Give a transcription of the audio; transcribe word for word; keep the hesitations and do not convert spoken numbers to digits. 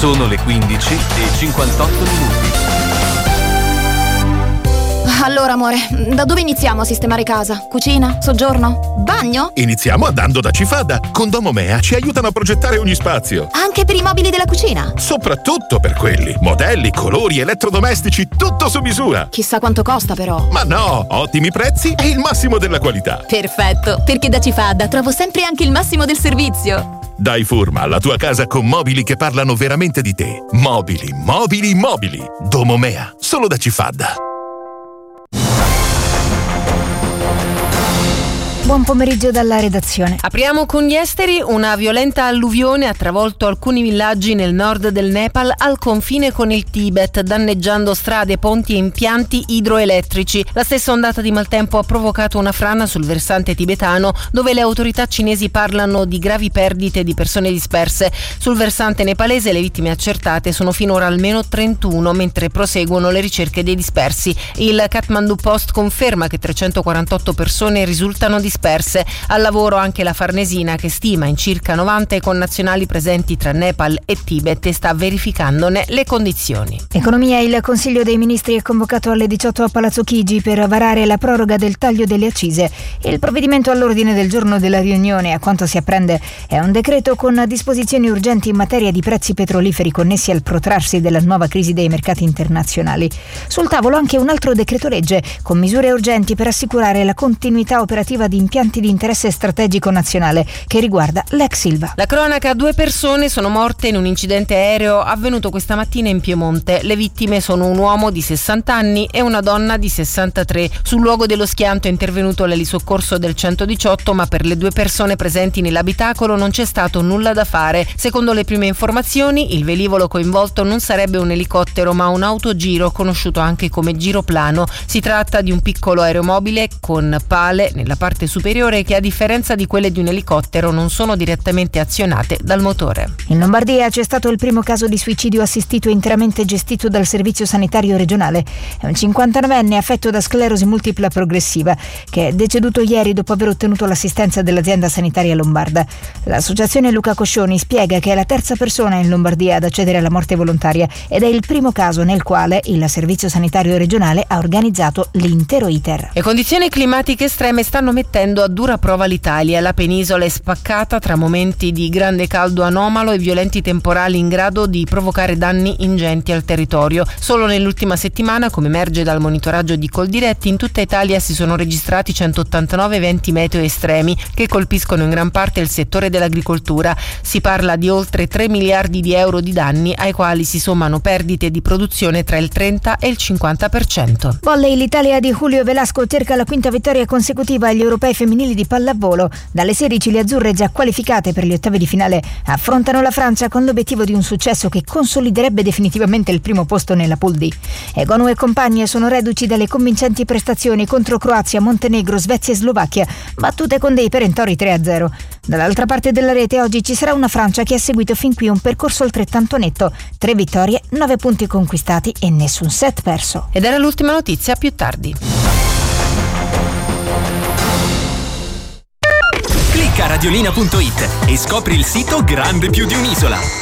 Sono le quindici e cinquantotto minuti. Allora, amore, da dove iniziamo a sistemare casa? Cucina? Soggiorno? Bagno? Iniziamo andando da Cifada. Con Domomea ci aiutano a progettare ogni spazio. Anche per i mobili della cucina? Soprattutto per quelli. Modelli, colori, elettrodomestici, tutto su misura. Chissà quanto costa, però. Ma no, ottimi prezzi e il massimo della qualità. Perfetto, perché da Cifada trovo sempre anche il massimo del servizio. Dai forma alla tua casa con mobili che parlano veramente di te. Mobili, mobili, mobili. Domomea, solo da Cifada. Buon pomeriggio dalla redazione. Apriamo con gli esteri. Una violenta alluvione ha travolto alcuni villaggi nel nord del Nepal al confine con il Tibet, danneggiando strade, ponti e impianti idroelettrici. La stessa ondata di maltempo ha provocato una frana sul versante tibetano, dove le autorità cinesi parlano di gravi perdite di persone disperse. Sul versante nepalese le vittime accertate sono finora almeno trentuno, mentre proseguono le ricerche dei dispersi. Il Kathmandu Post conferma che trecentoquarantotto persone risultano disperse. Disperse. Al lavoro anche la Farnesina, che stima in circa novanta i connazionali presenti tra Nepal e Tibet e sta verificandone le condizioni. Economia. Il Consiglio dei Ministri è convocato alle diciotto a Palazzo Chigi per varare la proroga del taglio delle accise. Il provvedimento all'ordine del giorno della riunione, a quanto si apprende, è un decreto con disposizioni urgenti in materia di prezzi petroliferi connessi al protrarsi della nuova crisi dei mercati internazionali. Sul tavolo anche un altro decreto legge con misure urgenti per assicurare la continuità operativa di impianti di interesse strategico nazionale, che riguarda l'ex Ilva. La cronaca: due persone sono morte in un incidente aereo avvenuto questa mattina in Piemonte. Le vittime sono un uomo di sessanta anni e una donna di sessantatré. Sul luogo dello schianto è intervenuto l'elisoccorso del centodiciotto, ma per le due persone presenti nell'abitacolo non c'è stato nulla da fare. Secondo le prime informazioni, il velivolo coinvolto non sarebbe un elicottero ma un autogiro, conosciuto anche come giroplano. Si tratta di un piccolo aeromobile con pale nella parte superiore che, a differenza di quelle di un elicottero, non sono direttamente azionate dal motore. In Lombardia c'è stato il primo caso di suicidio assistito interamente gestito dal Servizio Sanitario Regionale. È un cinquantanovenne affetto da sclerosi multipla progressiva che è deceduto ieri dopo aver ottenuto l'assistenza dell'azienda sanitaria lombarda. L'associazione Luca Coscioni spiega che è la terza persona in Lombardia ad accedere alla morte volontaria ed è il primo caso nel quale il Servizio Sanitario Regionale ha organizzato l'intero iter. Le condizioni climatiche estreme stanno mettendo a dura prova l'Italia. La penisola è spaccata tra momenti di grande caldo anomalo e violenti temporali in grado di provocare danni ingenti al territorio. Solo nell'ultima settimana, come emerge dal monitoraggio di Coldiretti, in tutta Italia si sono registrati centottantanove eventi meteo estremi che colpiscono in gran parte il settore dell'agricoltura. Si parla di oltre tre miliardi di euro di danni, ai quali si sommano perdite di produzione tra il trenta e il cinquanta per cento. Volley. L'Italia di Julio Velasco cerca la quinta vittoria consecutiva agli europei femminili di pallavolo. Dalle sedici le azzurre, già qualificate per gli ottavi di finale, affrontano la Francia con l'obiettivo di un successo che consoliderebbe definitivamente il primo posto nella Pool D. Egonu e compagnie sono reduci dalle convincenti prestazioni contro Croazia, Montenegro, Svezia e Slovacchia, battute con dei perentori tre a zero. Dall'altra parte della rete oggi ci sarà una Francia che ha seguito fin qui un percorso altrettanto netto: tre vittorie, nove punti conquistati e nessun set perso. Ed era l'ultima notizia, più tardi. Clicca radiolina punto it e scopri il sito grande più di un'isola.